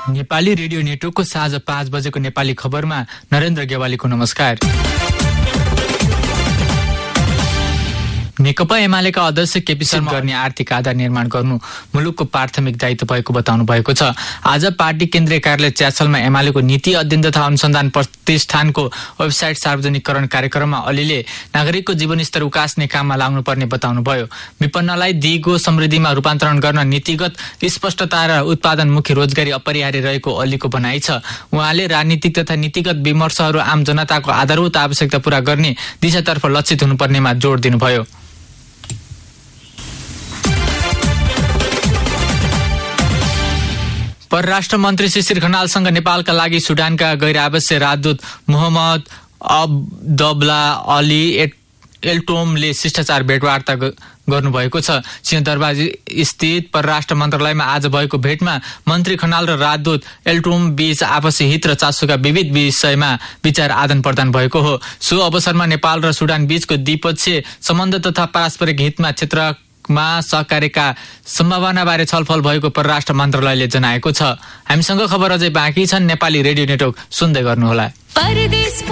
Nepali radio नेटवर्कको साँझ 5 बजेको नेपाली खबरमा नरेन्द्र गेवालीको नमस्कार। नेकपा एमालेका अध्यक्ष केपी शर्मा गर्ने आर्थिक आधार निर्माण गर्नु मुलुकको प्राथमिक दायित्व भएको बताउनु भएको छ। आज पार्टी केन्द्रीय कार्यालय च्यासलमा एमालेको नीति अध्ययन तथा अनुसन्धान प्रतिष्ठानको वेबसाइट सार्वजनिकरण कार्यक्रममा अलीले नागरिकको जीवनस्तर उकास्ने काममा लाग्नुपर्ने बताउनुभयो। विपन्नलाई दिगो समृद्धिमा रूपान्तरण गर्न नीतिगत स्पष्टता र उत्पादनमुखी रोजगारी अपरिहार्य रहेको अलीको भनाइ छ। उहाँले राजनीतिक तथा नीतिगत विमर्शहरू आम जनताको आधारभूत आवश्यकता पूरा गर्ने दिशातर्फ लक्षित हुनुपर्नेमा जोड दिनुभयो। परराष्ट्र मन्त्री शिशिर खनालसँग नेपालका लागि सुडानका गैर आवश्यक राजदूत मोहम्मद अब्दुल्ला अली एल्टोमले शिष्टाचार भेटवार्ता गर्नुभएको छ। सिंहदरबार स्थित परराष्ट्र मन्त्रालयमा आज भएको भेटमा मन्त्री खनाल र राजदूत एल्टोम बीच आपसी हित र चासोका विविध विषयमा विचार आदान प्रदान भएको हो। सो अवसरमा नेपाल र सुडान बीचको द्विपक्षीय सम्बन्ध तथा पारस्परिक हितमा क्षेत्रमा सहकार्यका सम्भावनाबारे छलफल भएको परराष्ट्र मन्त्रालयले जनाएको छ। हामीसँग खबर अझै बाँकी छन्। नेपाली रेडियो नेटवर्क सुन्दै गर्नुहोला।